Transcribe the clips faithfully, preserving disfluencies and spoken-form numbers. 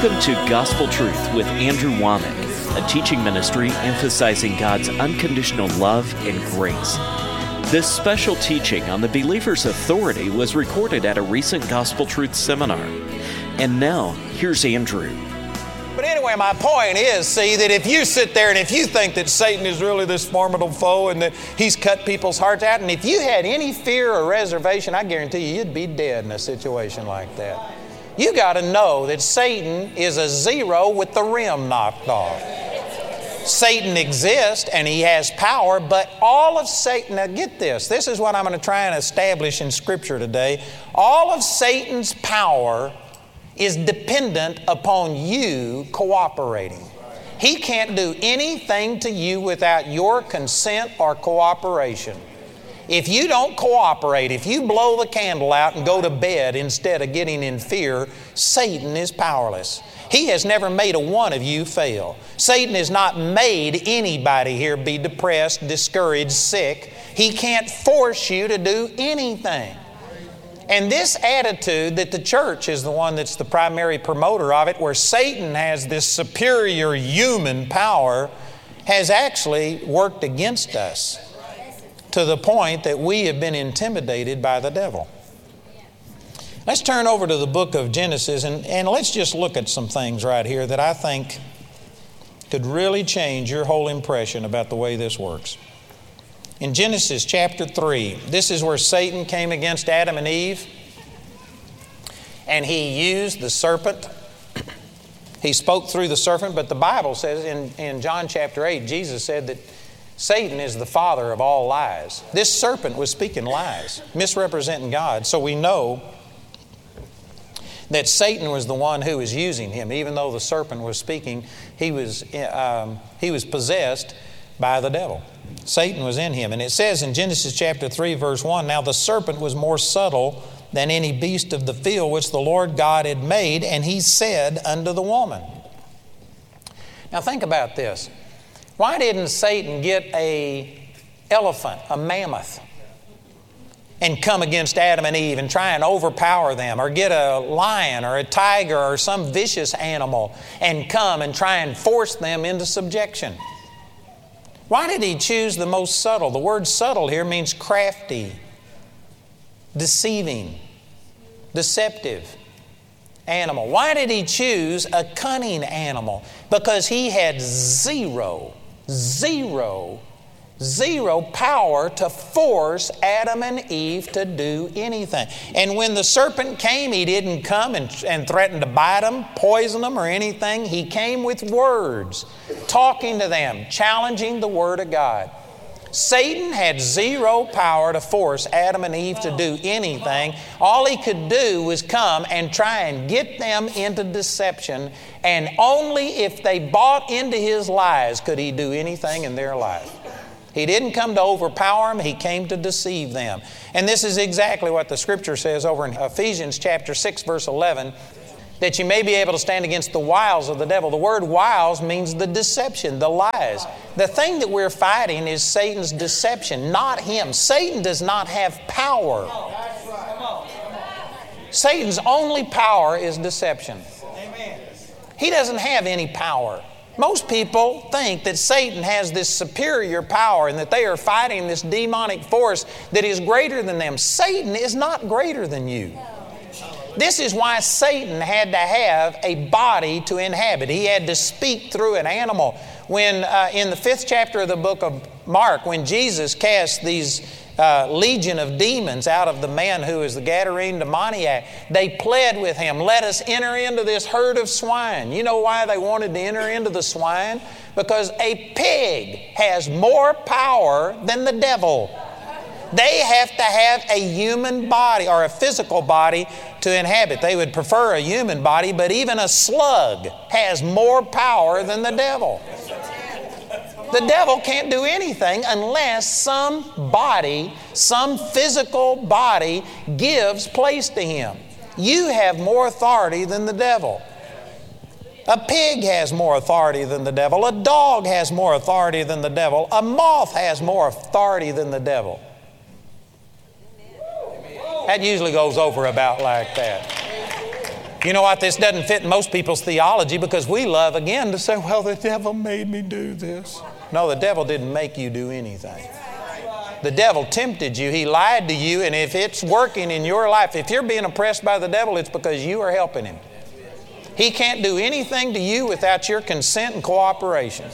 Welcome to Gospel Truth with Andrew Womack, a teaching ministry emphasizing God's unconditional love and grace. This special teaching on the believer's authority was recorded at a recent Gospel Truth seminar. And now, here's Andrew. But anyway, my point is, see, that if you sit there and if you think that Satan is really this formidable foe and that he's cut people's hearts out, and if you had any fear or reservation, I guarantee you, you'd be dead in a situation like that. You got to know that Satan is a zero with the rim knocked off. Satan exists and he has power, but all of Satan, now get this, this is what I'm going to try and establish in Scripture today. All of Satan's power is dependent upon you cooperating. He can't do anything to you without your consent or cooperation. If you don't cooperate, if you blow the candle out and go to bed instead of getting in fear, Satan is powerless. He has never made a one of you fail. Satan has not made anybody here be depressed, discouraged, sick. He can't force you to do anything. And this attitude that the church is the one that's the primary promoter of it, where Satan has this superior human power, has actually worked against us to the point that we have been intimidated by the devil. Let's turn over to the book of Genesis and, and let's just look at some things right here that I think could really change your whole impression about the way this works. In Genesis chapter three, this is where Satan came against Adam and Eve, and he used the serpent. He spoke through the serpent, but the Bible says in, in John chapter eight, Jesus said that Satan is the father of all lies. This serpent was speaking lies, misrepresenting God. So we know that Satan was the one who was using him. Even though the serpent was speaking, he was, um, he was possessed by the devil. Satan was in him. And it says in Genesis chapter three, verse one, "Now the serpent was more subtle than any beast of the field which the Lord God had made, and he said unto the woman." Now think about this. Why didn't Satan get a elephant, a mammoth, and come against Adam and Eve and try and overpower them, or get a lion or a tiger or some vicious animal and come and try and force them into subjection? Why did he choose the most subtle? The word subtle here means crafty, deceiving, deceptive animal. Why did he choose a cunning animal? Because he had zero, zero, zero power to force Adam and Eve to do anything. And when the serpent came, he didn't come and, and threaten to bite them, poison them, or anything. He came with words, talking to them, challenging the Word of God. Satan had zero power to force Adam and Eve to do anything. All he could do was come and try and get them into deception, and only if they bought into his lies could he do anything in their life. He didn't come to overpower them, he came to deceive them. And this is exactly what the Scripture says over in Ephesians chapter six, verse eleven, that you may be able to stand against the wiles of the devil. The word wiles means the deception, the lies. The thing that we're fighting is Satan's deception, not him. Satan does not have power. Satan's only power is deception. He doesn't have any power. Most people think that Satan has this superior power and that they are fighting this demonic force that is greater than them. Satan is not greater than you. This is why Satan had to have a body to inhabit. He had to speak through an animal. When uh, in the fifth chapter of the book of Mark, when Jesus cast these uh, legion of demons out of the man who is the Gadarene demoniac, they pled with him, "Let us enter into this herd of swine." You know why they wanted to enter into the swine? Because a pig has more power than the devil. They have to have a human body or a physical body to inhabit. They would prefer a human body, but even a slug has more power than the devil. The devil can't do anything unless some body, some physical body gives place to him. You have more authority than the devil. A pig has more authority than the devil. A dog has more authority than the devil. A moth has more authority than the devil. That usually goes over about like that. You know what? This doesn't fit in most people's theology because we love, again, to say, well, the devil made me do this. No, the devil didn't make you do anything. The devil tempted you. He lied to you. And if it's working in your life, if you're being oppressed by the devil, it's because you are helping him. He can't do anything to you without your consent and cooperation.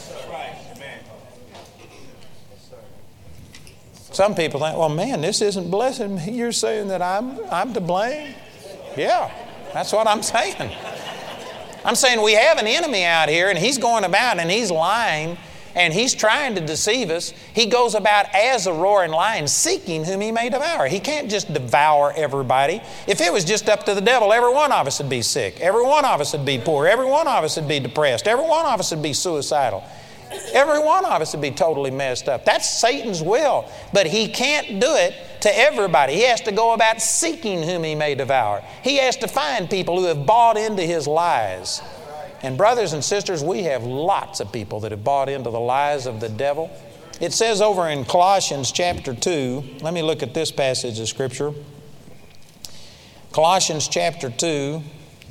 Some people think, well, man, this isn't blessing me. You're saying that I'm, I'm to blame? Yeah, that's what I'm saying. I'm saying we have an enemy out here, and he's going about and he's lying, and he's trying to deceive us. He goes about as a roaring lion, seeking whom he may devour. He can't just devour everybody. If it was just up to the devil, every one of us would be sick. Every one of us would be poor. Every one of us would be depressed. Every one of us would be suicidal. Every one of us would be totally messed up. That's Satan's will. But he can't do it to everybody. He has to go about seeking whom he may devour. He has to find people who have bought into his lies. And brothers and sisters, we have lots of people that have bought into the lies of the devil. It says over in Colossians chapter two, let me look at this passage of Scripture. Colossians chapter two,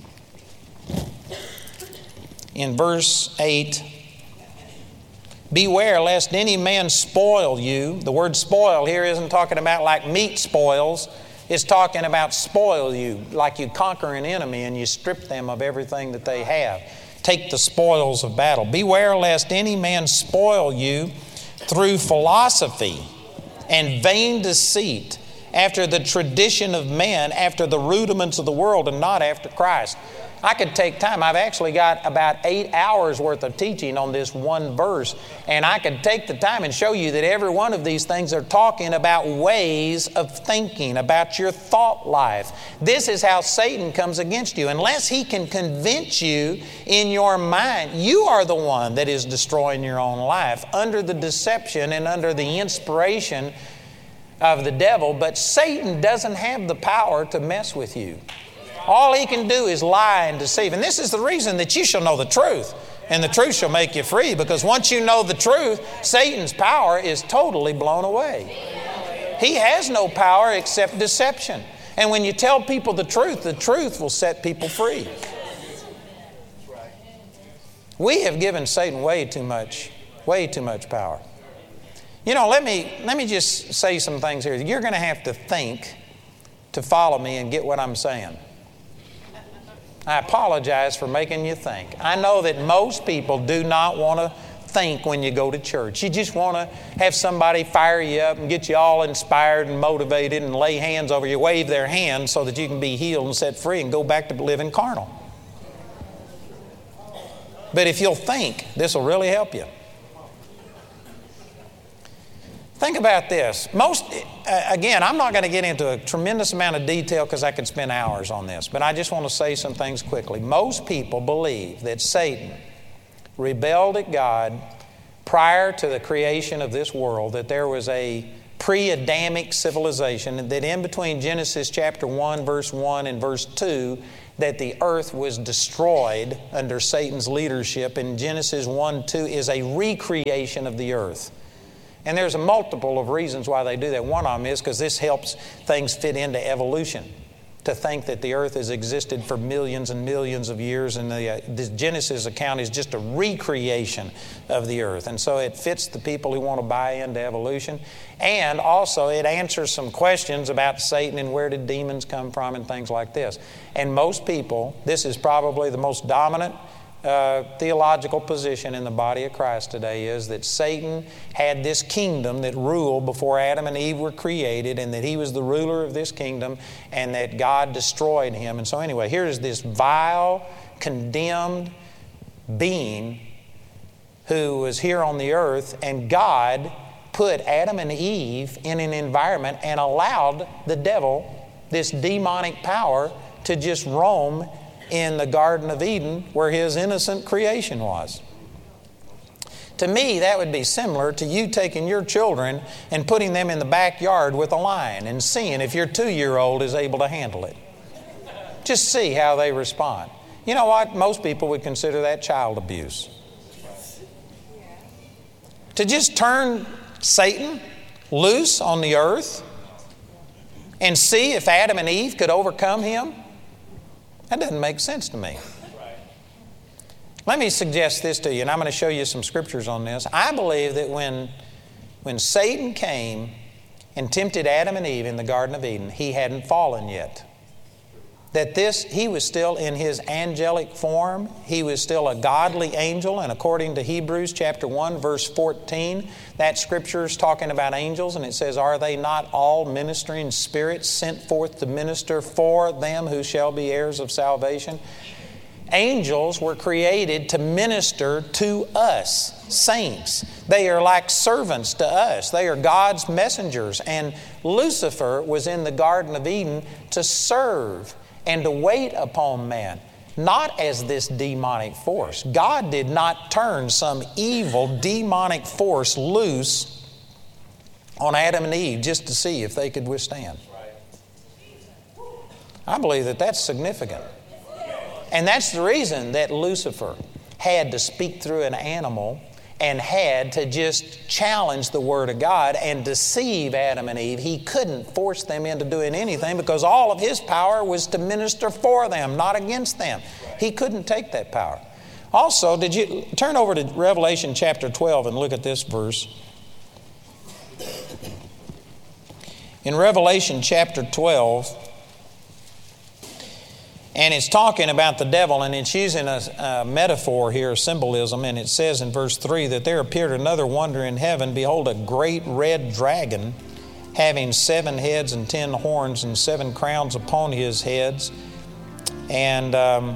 in verse eight, beware lest any man spoil you. The word spoil here isn't talking about like meat spoils. It's talking about spoil you, like you conquer an enemy and you strip them of everything that they have. Take the spoils of battle. Beware lest any man spoil you through philosophy and vain deceit, after the tradition of men, after the rudiments of the world, and not after Christ. I could take time. I've actually got about eight hours worth of teaching on this one verse, and I could take the time and show you that every one of these things are talking about ways of thinking, about your thought life. This is how Satan comes against you. Unless he can convince you in your mind, you are the one that is destroying your own life under the deception and under the inspiration of the devil. But Satan doesn't have the power to mess with you. All he can do is lie and deceive. And this is the reason that you shall know the truth, and the truth shall make you free. Because once you know the truth, Satan's power is totally blown away. He has no power except deception. And when you tell people the truth, the truth will set people free. We have given Satan way too much, way too much power. You know, let me, let me just say some things here. You're going to have to think to follow me and get what I'm saying. I apologize for making you think. I know that most people do not want to think when you go to church. You just want to have somebody fire you up and get you all inspired and motivated and lay hands over you, wave their hands so that you can be healed and set free and go back to living carnal. But if you'll think, this will really help you. Think about this. Most, uh, again, I'm not going to get into a tremendous amount of detail because I could spend hours on this, but I just want to say some things quickly. Most people believe that Satan rebelled at God prior to the creation of this world, that there was a pre-Adamic civilization, and that in between Genesis chapter one, verse one and verse two, that the earth was destroyed under Satan's leadership, and Genesis one, two is a recreation of the earth. And there's a multiple of reasons why they do that. One of them is because this helps things fit into evolution. To think that the earth has existed for millions and millions of years, and the, uh, the Genesis account is just a recreation of the earth. And so it fits the people who want to buy into evolution. And also it answers some questions about Satan and where did demons come from and things like this. And most people, this is probably the most dominant Uh, theological position in the body of Christ today, is that Satan had this kingdom that ruled before Adam and Eve were created, and that he was the ruler of this kingdom, and that God destroyed him. And so anyway, here is this vile, condemned being who was here on the earth, and God put Adam and Eve in an environment and allowed the devil, this demonic power, to just roam in the Garden of Eden where his innocent creation was. To me, that would be similar to you taking your children and putting them in the backyard with a lion and seeing if your two-year-old is able to handle it. Just see how they respond. You know what? Most people would consider that child abuse. To just turn Satan loose on the earth and see if Adam and Eve could overcome him. That doesn't make sense to me. Let me suggest this to you, and I'm going to show you some scriptures on this. I believe that when, when Satan came and tempted Adam and Eve in the Garden of Eden, he hadn't fallen yet. That this, he was still in his angelic form. He was still a godly angel, and according to Hebrews chapter one, verse fourteen, that scripture is talking about angels, and it says, "Are they not all ministering spirits sent forth to minister for them who shall be heirs of salvation?" Angels were created to minister to us, saints. They are like servants to us. They are God's messengers. And Lucifer was in the Garden of Eden to serve and to wait upon man, not as this demonic force. God did not turn some evil demonic force loose on Adam and Eve just to see if they could withstand. I believe that that's significant. And that's the reason that Lucifer had to speak through an animal and had to just challenge the Word of God and deceive Adam and Eve. He couldn't force them into doing anything because all of his power was to minister for them, not against them. He couldn't take that power. Also, did you turn over to Revelation chapter twelve and look at this verse? In Revelation chapter twelve, and it's talking about the devil, and it's using a, a metaphor here, symbolism, and it says in verse three that there appeared another wonder in heaven. Behold, a great red dragon, having seven heads and ten horns and seven crowns upon his heads. And um,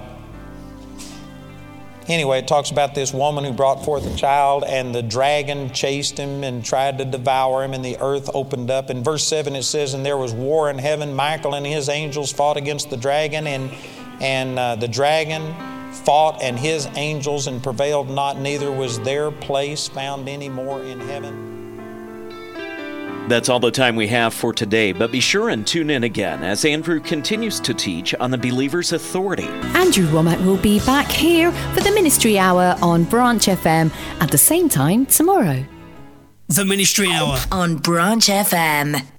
anyway, it talks about this woman who brought forth a child, and the dragon chased him and tried to devour him, and the earth opened up. In verse seven it says, "And there was war in heaven. Michael and his angels fought against the dragon, and and uh, the dragon fought and his angels and prevailed not, neither was their place found any more in heaven." That's all the time we have for today, but be sure and tune in again as Andrew continues to teach on the believer's authority. Andrew Wommack will be back here for the Ministry Hour on Branch F M at the same time tomorrow. The Ministry Hour on Branch F M.